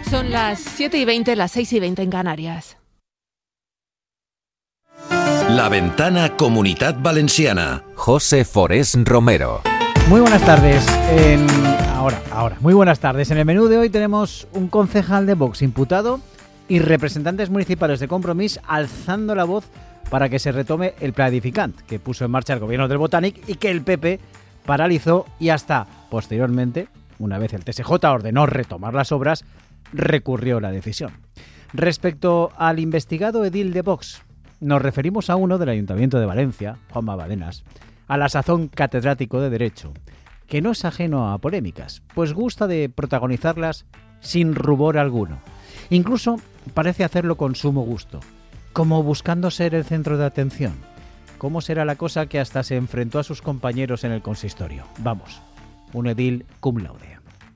Son las 7:20, las 6:20 en Canarias. La Ventana Comunitat Valenciana. José Forés Romero. Muy buenas tardes. Muy buenas tardes. En el menú de hoy tenemos un concejal de Vox imputado y representantes municipales de Compromís alzando la voz para que se retome el Pla Edificant que puso en marcha el gobierno del Botànic y que el PP paralizó y hasta posteriormente, una vez el TSJ ordenó retomar las obras, recurrió la decisión. Respecto al investigado edil de Vox, nos referimos a uno del Ayuntamiento de Valencia, Juanma Badenas, a la sazón catedrático de Derecho, que no es ajeno a polémicas, pues gusta de protagonizarlas sin rubor alguno. Incluso parece hacerlo con sumo gusto, como buscando ser el centro de atención. ¿Cómo será la cosa que hasta se enfrentó a sus compañeros en el consistorio? Vamos, un edil cum laude.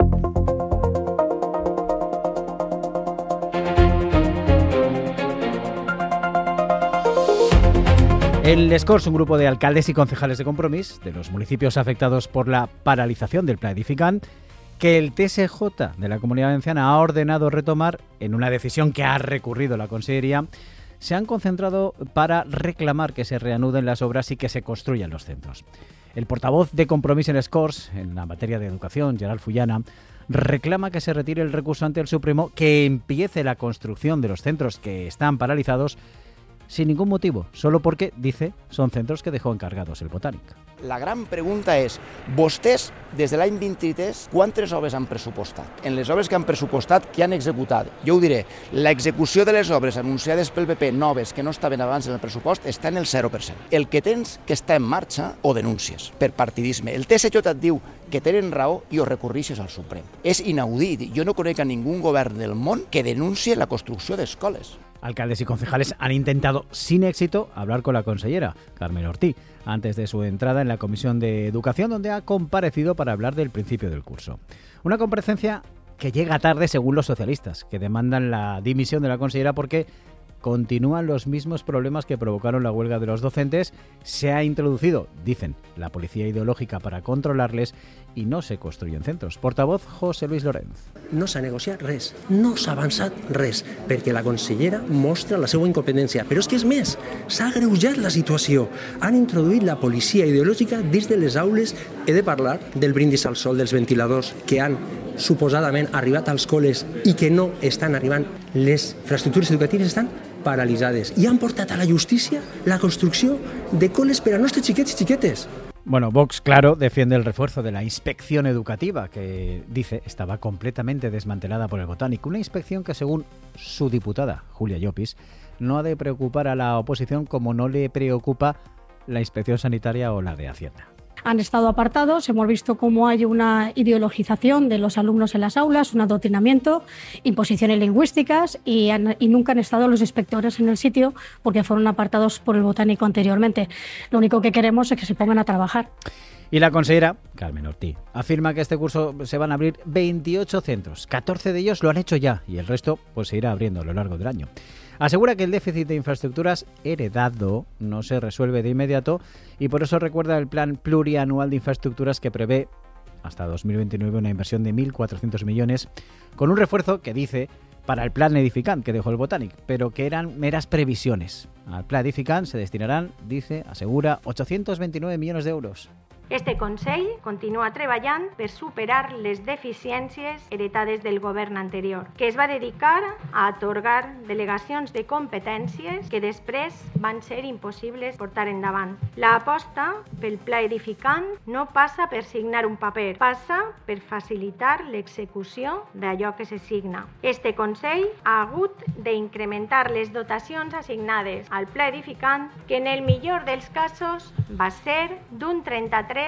El SCORS, un grupo de alcaldes y concejales de Compromís de los municipios afectados por la paralización del Pla Edificant, que el TSJ de la Comunidad Valenciana ha ordenado retomar en una decisión que ha recurrido la Consellería, se han concentrado para reclamar que se reanuden las obras y que se construyan los centros. El portavoz de Compromís en SCORS, en la materia de educación, Gerard Fullana, reclama que se retire el recurso ante el Supremo, que empiece la construcción de los centros que están paralizados sin ningún motivo, solo porque, dice, son centros que dejó encargados el Botànic. La gran pregunta és, vostès, des de l'any 23, quantes obres han pressupostat? En les obres que han pressupostat, que han executat? Jo ho diré, l'execució de les obres anunciades pel PP noves que no estaven abans en el pressupost està en el 0%. El que tens que està en marxa o denúncies per partidisme. El TSJ et diu que tenen raó i ho recorrixes al Suprem. És inaudit. Jo no conec a ningú govern del món que denuncie la construcció d'escoles. Alcaldes y concejales han intentado, sin éxito, hablar con la consellera, Carmen Ortí, antes de su entrada en la Comisión de Educación, donde ha comparecido para hablar del principio del curso. Una comparecencia que llega tarde según los socialistas, que demandan la dimisión de la consellera porque continúan los mismos problemas que provocaron la huelga de los docentes. Se ha introducido, dicen, la policía ideológica para controlarles y no se construyen centros. Portavoz José Luis Lorenz. No s'ha negociat res, no s'ha avançat res, perquè la consellera mostra la seva incompetència. Però és que és més, s'ha agreujat la situació. Han introduït la policia ideològica dins de les aules. He de parlar del brindis al sol dels ventiladors que han suposadament arribat als col·les i que no estan arribant. Les infraestructures educatives estan paralitzades i han portat a la justícia la construcció de col·les per a nostres xiquets i xiquetes. Bueno, Vox, claro, defiende el refuerzo de la inspección educativa, que dice estaba completamente desmantelada por el Botànic. Una inspección que, según su diputada, Julia Llopis, no ha de preocupar a la oposición como no le preocupa la inspección sanitaria o la de Hacienda. Han estado apartados, hemos visto cómo hay una ideologización de los alumnos en las aulas, un adoctrinamiento, imposiciones lingüísticas y nunca han estado los inspectores en el sitio porque fueron apartados por el Botánico anteriormente. Lo único que queremos es que se pongan a trabajar. Y la consellera, Carmen Ortí, afirma que este curso se van a abrir 28 centros. 14 de ellos lo han hecho ya y el resto pues se irá abriendo a lo largo del año. Asegura que el déficit de infraestructuras heredado no se resuelve de inmediato y por eso recuerda el plan plurianual de infraestructuras que prevé hasta 2029 una inversión de 1.400 millones con un refuerzo que dice para el plan Edificant que dejó el Botànic, pero que eran meras previsiones. Al plan Edificant se destinarán, dice, asegura, 829 millones de euros. Este Consell continua treballant per superar les deficiències heretades del govern anterior, que es va dedicar a atorgar delegacions de competències que després van ser impossibles portar endavant. L'aposta pel Pla Edificant no passa per signar un paper, passa per facilitar l'execució d'allò que se signa. Este Consell ha hagut d'incrementar les dotacions assignades al Pla Edificant, que en el millor dels casos va ser d'un 33%.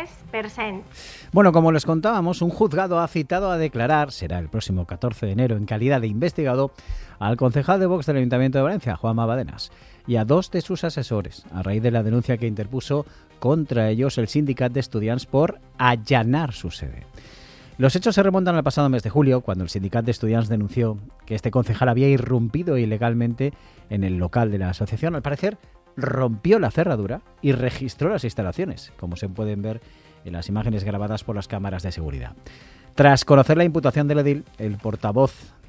Bueno, como les contábamos, un juzgado ha citado a declarar, será el próximo 14 de enero, en calidad de investigado, al concejal de Vox del Ayuntamiento de Valencia, Juanma Badenas, y a dos de sus asesores, a raíz de la denuncia que interpuso contra ellos el Sindicat d'Estudiants por allanar su sede. Los hechos se remontan al pasado mes de julio, cuando el Sindicat d'Estudiants denunció que este concejal había irrumpido ilegalmente en el local de la asociación. Al parecer, rompió la cerradura y registró las instalaciones, como se pueden ver en las imágenes grabadas por las cámaras de seguridad. Tras conocer la imputación del edil, el portavoz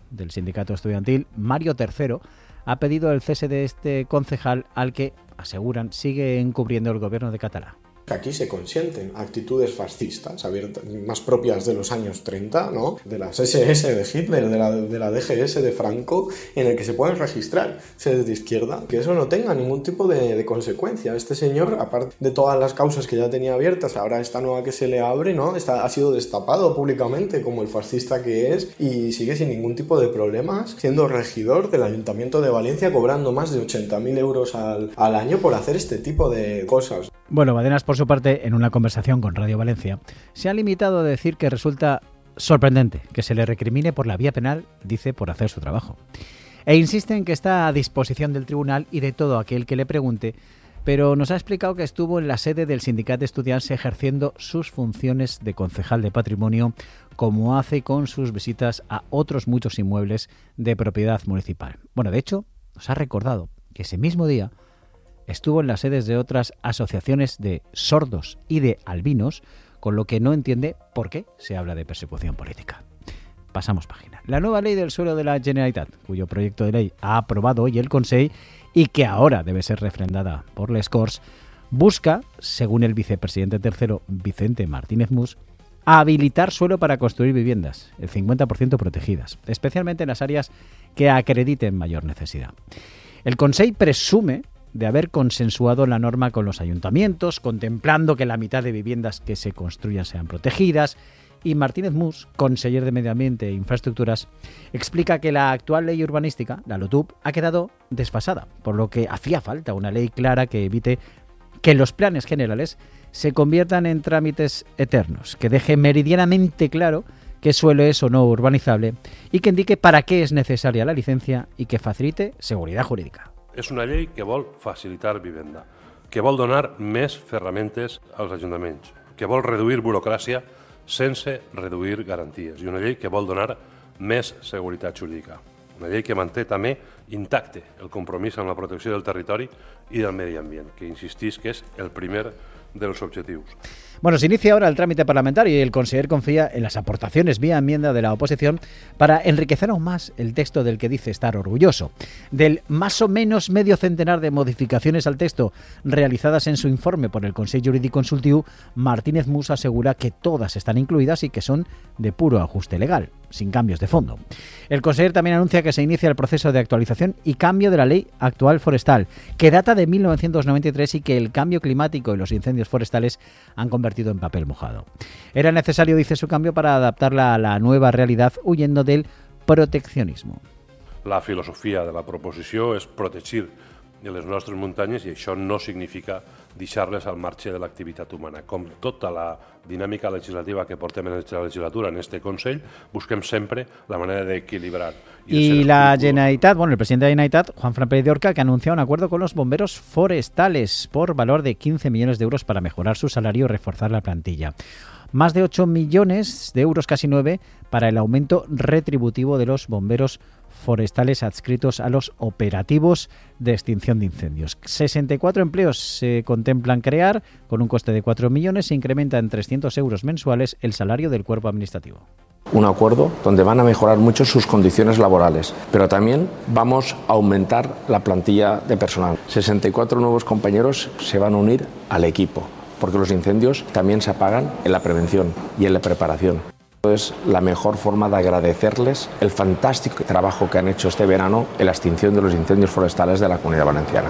del sindicato estudiantil, Mario III, ha pedido el cese de este concejal al que, aseguran, sigue encubriendo el gobierno de Catalá. Aquí se consienten actitudes fascistas, más propias de los años 30, ¿no? De las SS de Hitler, de la DGS de Franco, en el que se pueden registrar sedes de izquierda, que eso no tenga ningún tipo de consecuencia. Este señor, aparte de todas las causas que ya tenía abiertas, ahora esta nueva que se le abre, ¿no? Ha sido destapado públicamente como el fascista que es y sigue sin ningún tipo de problemas, siendo regidor del Ayuntamiento de Valencia, cobrando más de 80.000 euros al año por hacer este tipo de cosas. Bueno, Badenas, por su parte, en una conversación con Radio Valencia, se ha limitado a decir que resulta sorprendente que se le recrimine por la vía penal, dice, por hacer su trabajo. E insiste en que está a disposición del tribunal y de todo aquel que le pregunte, pero nos ha explicado que estuvo en la sede del Sindicat Estudiants ejerciendo sus funciones de concejal de patrimonio, como hace con sus visitas a otros muchos inmuebles de propiedad municipal. Bueno, de hecho, nos ha recordado que ese mismo día estuvo en las sedes de otras asociaciones de sordos y de albinos, con lo que no entiende por qué se habla de persecución política. Pasamos página. La nueva ley del suelo de la Generalitat, cuyo proyecto de ley ha aprobado hoy el Consell y que ahora debe ser refrendada por les Corts, busca, según el vicepresidente tercero Vicente Martínez Mus, habilitar suelo para construir viviendas, el 50% protegidas, especialmente en las áreas que acrediten mayor necesidad. El Consell presume de haber consensuado la norma con los ayuntamientos, contemplando que la mitad de viviendas que se construyan sean protegidas, y Martínez Mus, conseller de Medio Ambiente e Infraestructuras, explica que la actual ley urbanística, la LOTUB, ha quedado desfasada, por lo que hacía falta una ley clara que evite que los planes generales se conviertan en trámites eternos, que deje meridianamente claro qué suelo es o no urbanizable y que indique para qué es necesaria la licencia y que facilite seguridad jurídica. És una llei que vol facilitar vivenda, que vol donar més ferramentes als ajuntaments, que vol reduir burocràcia sense reduir garanties i una llei que vol donar més seguretat jurídica. Una llei que manté també intacte el compromís amb la protecció del territori i del medi ambient, que insistís que és el primer de los objetivos. Bueno, se inicia ahora el trámite parlamentario y el conseller confía en las aportaciones vía enmienda de la oposición para enriquecer aún más el texto del que dice estar orgulloso. Del más o menos medio centenar de modificaciones al texto realizadas en su informe por el Consell Jurídic Consultiu, Martínez Mus asegura que todas están incluidas y que son de puro ajuste legal, sin cambios de fondo. El conseller también anuncia que se inicia el proceso de actualización y cambio de la ley actual forestal, que data de 1993 y que el cambio climático y los incendios forestales han convertido en papel mojado. Era necesario, dice, su cambio para adaptarla a la nueva realidad, huyendo del proteccionismo. La filosofia de la proposició és protegir les nostres muntanyes i això no significa deixar-les al marge de l'activitat humana. Com tota la dinàmica legislativa que portem en la legislatura en este Consell, busquem sempre la manera d'equilibrar. Y la Generalitat, el presidente de la Generalitat, Juanfran Pérez de Orca, que ha anunciado un acuerdo con los bomberos forestales por valor de 15 millones de euros para mejorar su salario y reforzar la plantilla. Más de 8 millones de euros, casi 9, para el aumento retributivo de los bomberos forestales adscritos a los operativos de extinción de incendios. 64 empleos se contemplan crear, con un coste de 4 millones, se incrementa en 300 euros mensuales el salario del cuerpo administrativo. Un acuerdo donde van a mejorar mucho sus condiciones laborales, pero también vamos a aumentar la plantilla de personal. 64 nuevos compañeros se van a unir al equipo, porque los incendios también se apagan en la prevención y en la preparación. Es la mejor forma de agradecerles el fantástico trabajo que han hecho este verano en la extinción de los incendios forestales de la Comunidad Valenciana.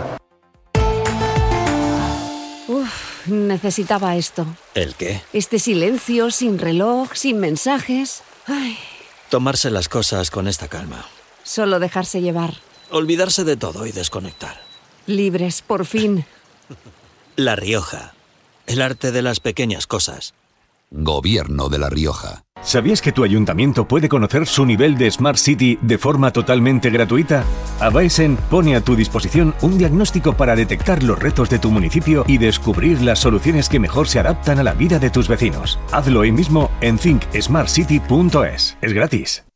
Necesitaba esto. ¿El qué? Este silencio, sin reloj, sin mensajes. Ay. Tomarse las cosas con esta calma. Solo dejarse llevar. Olvidarse de todo y desconectar. Libres, por fin. La Rioja. El arte de las pequeñas cosas. Gobierno de La Rioja. ¿Sabías que tu ayuntamiento puede conocer su nivel de Smart City de forma totalmente gratuita? Avaesen pone a tu disposición un diagnóstico para detectar los retos de tu municipio y descubrir las soluciones que mejor se adaptan a la vida de tus vecinos. Hazlo hoy mismo en thinksmartcity.es. Es gratis.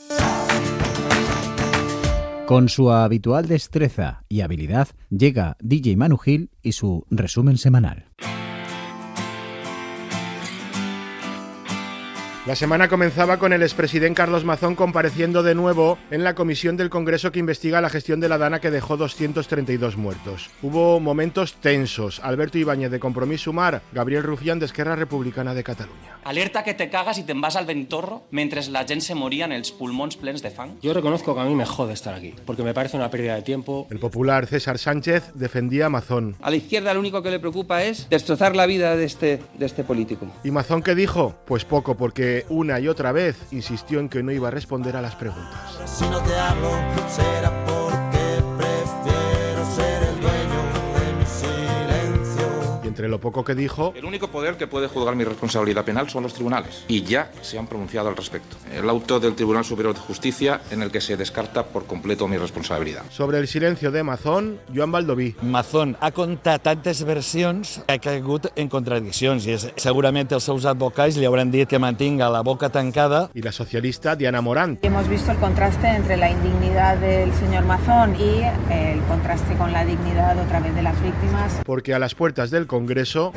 Con su habitual destreza y habilidad llega DJ Manu Gil y su resumen semanal. La semana comenzaba con el expresidente Carlos Mazón compareciendo de nuevo en la comisión del Congreso que investiga la gestión de la Dana, que dejó 232 muertos. Hubo momentos tensos. Alberto Ibáñez de Compromís Sumar, Gabriel Rufián de Esquerra Republicana de Catalunya. Alerta que te cagas y te vas al Bentorro mientras la gent se moría en els pulmons plens de fang. Yo reconozco que a mí me jode estar aquí, porque me parece una pérdida de tiempo. El popular César Sánchez defendía a Mazón. A la izquierda lo único que le preocupa es destrozar la vida de este político. ¿Y Mazón qué dijo? Pues poco, porque una y otra vez insistió en que no iba a responder a las preguntas. Si no te hablo, será porque prefiero ser el dueño de mi silencio. Y entre lo poco que dijo... El único poder que puede juzgar mi responsabilidad penal son los tribunales, y ya se han pronunciado al respecto. El auto del Tribunal Superior de Justicia en el que se descarta por completo mi responsabilidad. Sobre el silencio de Mazón, Joan Baldoví. Mazón ha contat tantes versions que ha caigut en contradiccions i segurament els seus advocats li hauran dit que mantinga la boca tancada. Y la socialista Diana Morant. Hemos visto el contraste entre la indignidad del señor Mazón y el contraste con la dignidad otra vez de las víctimas. Porque a las puertas del Congreso...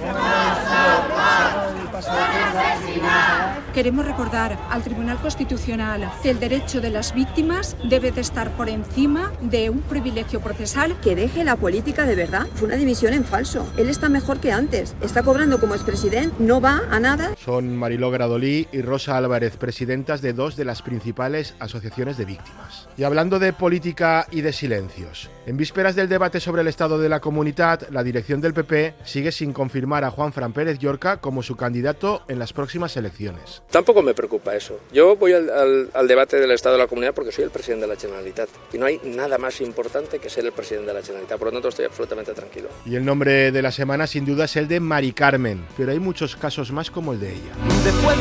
Queremos recordar al Tribunal Constitucional que el derecho de las víctimas debe de estar por encima de un privilegio procesal. Que deje la política de verdad. Fue una dimisión en falso. Él está mejor que antes. Está cobrando como expresidente, no va a nada. Son Mariló Gradolí y Rosa Álvarez, presidentas de dos de las principales asociaciones de víctimas. Y hablando de política y de silencios, en vísperas del debate sobre el estado de la comunidad, la dirección del PP sigue sin confirmar a Juanfran Pérez Llorca como su candidato en las próximas elecciones. Tampoco me preocupa eso. Yo voy al debate del Estado de la Comunidad porque soy el presidente de la Generalitat. Y no hay nada más importante que ser el presidente de la Generalitat. Por lo tanto, estoy absolutamente tranquilo. Y el nombre de la semana, sin duda, es el de Mari Carmen. Pero hay muchos casos más como el de ella.